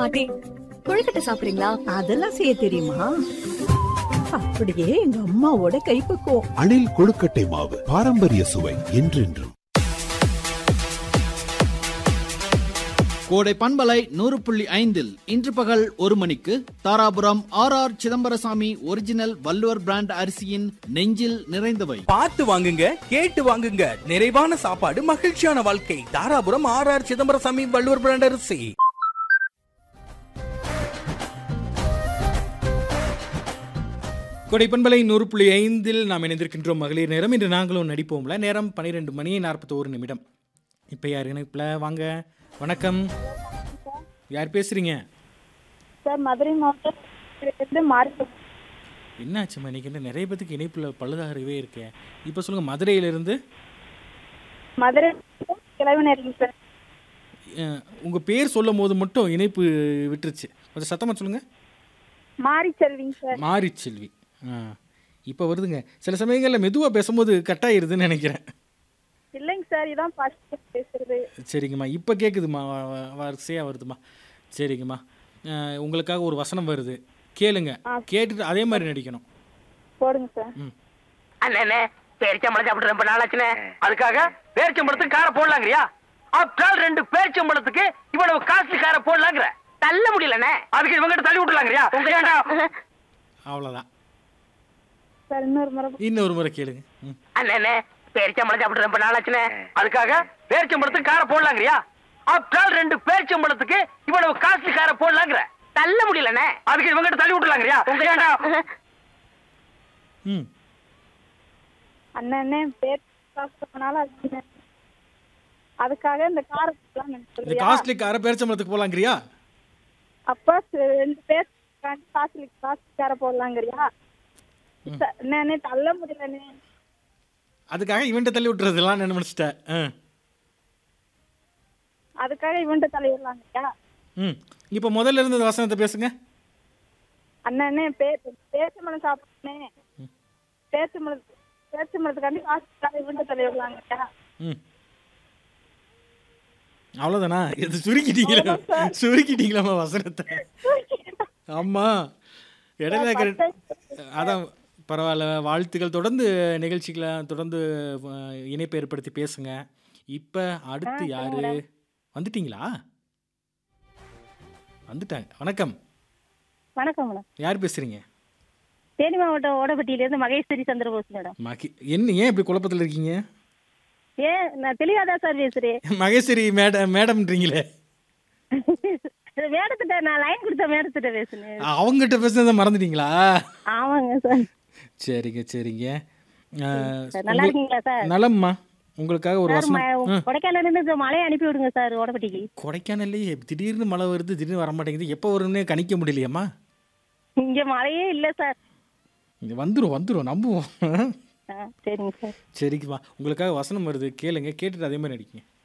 பாட்டி கொழுக்கட்டை சாப்பிடுறீங்களா? அதெல்லாம் செய்ய தெரியுமா? அப்படியே எங்க அம்மாவோட கைப்பக்குவம். அணில் கொழுக்கட்டை மாவு பாரம்பரிய சுவை என்றென்றும். கோடை பண்பலை 100.5 இன்று பகல் 1 மணிக்கு Dharapuram R Chidambarasamy original Valluvar brand அரிசியின் நெஞ்சில் நிறைந்தவை. பார்த்து வாங்குங்க, கேட்டு வாங்குங்க. நிறைவான சாப்பாடு, மகிழ்ச்சியான வாழ்க்கை. தாராபுரம் ஆர் சிதம்பரசாமி வள்ளுவர் பிராண்ட் அரிசி. கொடை பண்பலை 100.5 நாம் இணைந்திருக்கின்றோம். மகளிர் நேரம். இன்று நாங்களும் நடிப்போம்ல. நேரம் 12 மணி 41 நிமிடம். இப்போ யார் இணைப்பில்? வாங்க, வணக்கம். யார் பேசுறீங்க? சார், மதுரை மாவட்டத்திலிருந்து மாறி. என்னாச்சுமா இன்னைக்கு என்ன நிறைய பேத்துக்கு இணைப்பில் பழுதாகவே இருக்கேன். இப்போ சொல்லுங்க, மதுரையிலிருந்து. மதுரை கிளவினரிங்க சார். உங்கள் பேர் சொல்லும் போது மட்டும் இணைப்பு விட்டுருச்சு. கொஞ்சம் சத்தமாக சொல்லுங்கள். மாரிச்செல்விங்க சார். மாரிச்செல்வி. இப்போ வருதுங்க. சில சமயங்களில் மெதுவாக பேசும்போது கட் ஆயிருதுன்னு நினைக்கிறேன். இல்லைங்க சார், இதான் ஃபர்ஸ்ட் பேசுறது. சரிங்கம்மா, இப்போ கேட்குதுமா, வரிசையாக வருதுமா. சரிங்கம்மா, உங்களுக்காக ஒரு வசனம் வருது, கேளுங்க. கேட்டுட்டு அதே மாதிரி நடிக்கணும். போடுங்க சார். அண்ணே, பேரிச்சம்பழம் சாப்பிட்டு ரொம்ப நாளாச்சுனே. அதுக்காக பேரிச்சம்பழத்துக்கு காரை போடலாங்கிறியா? ஆப்டால் 2 பேரிச்சம்பழத்துக்கு இவ்வளவு காஸ்ட்லி காரை போடலாங்கிற? தள்ள முடியலண்ணே. அதுக்கு இவங்கிட்ட தள்ளி விட்டுலாங்கிறியா? அவ்வளோதான். சார், இன்னொரு முறை கேளுங்க. அண்ணே, பேரிச்சம்பழம் சாப்பிட்டு ரொம்ப நாளாச்சுனே. அதுக்காக பேரிச்சம்பழத்துக்கு காரை போடலாங்கிறியா? ஆப்டால் 2 பேரிச்சம்பழத்துக்கு இவ்வளவு காஸ்ட்லி காரை போடலாங்கிற? தள்ள முடியலண்ணே. அதுக்கு இவங்கிட்ட தள்ளி விட்டுலாங்கிறியா? அண்ணே, பேர் அதுக்காக இந்த காரை போடலாம். காஸ்ட்லி காரை பேரிச்சம்பழத்துக்கு போடலாங்கிறியா? அப்பா 2 பேர் காஸ்ட்லி காரை போடலாங்கிறியா? அண்ணே, தள்ள முடியலண்ணே. அதுக்காக இவன்ட்ட தள்ளி விட்டுறதுலாம் நினைச்சிட்டேன். அதுக்காக இவன்ட்ட தள்ளி விடலாங்கய்யா. இப்போ முதல்ல இருந்து வசனத்தை பேசுங்க. அண்ணே, பேரிச்சம்பழம் சாப்பிட்டேனே. பேரிச்சம்பழத்துக்காண்டி காசுக்காக இவன்ட்ட தள்ளி விடலாங்கய்யா. அவ்வளோதானா? இது சுருக்கிட்டீங்களாம்மா வசனத்தை? ஆமா, இடையில அதான் பரவாயில்ல. வாழ்த்துக்கள். தொடர்ந்து நிகழ்ச்சிகளை தொடர்ந்து இணைப்பு ஏற்படுத்தி பேசுங்க. இப்போ அடுத்து யாரு வந்துட்டீங்களா? வந்துட்டாங்க. வணக்கம். வணக்கம் மேடம். யார் பேசுறீங்க? தேனி மாவட்டம் ஓடப்பட்டியிலேருந்து மகேஸ்வரி சந்திரபோஸ் மேடம். என்ன ஏன் இப்படி குழப்பத்தில் இருக்கீங்க? நான் தெளிவாதான் சார் பேசுறேன். மகேஸ்வரி மேடம்ன்றீங்களே. மேடத்திட்ட நான் லைன் கொடுத்த மேடத்திட்ட பேசுனேன். அவங்ககிட்ட பேசுனதை மறந்துட்டீங்களா? ஆமாங்க சார். சரிங்க. நல்லா இருக்கீங்களா சார்? நலம்மா. உங்களுக்காக ஒரு வசனம். கொடைக்கானல்ல இருந்து மழையை அனுப்பி விடுங்க சார் ஓடப்பட்டிக்கு. கொடைக்கானல்லே திடீர்னு மழை வருது, திடீர்னு வர மாட்டேங்குது. எப்போ வரும்னு கணிக்க முடியலையம்மா. இங்க மழையே இல்ல சார். வந்துரும் நம்புவோம். சரிங்க சார். சரிங்கம்மா, உங்களுக்காக வசனம் வருது, கேளுங்க. கேட்டுட்டு அதே மாதிரி நடிக்கீங்க.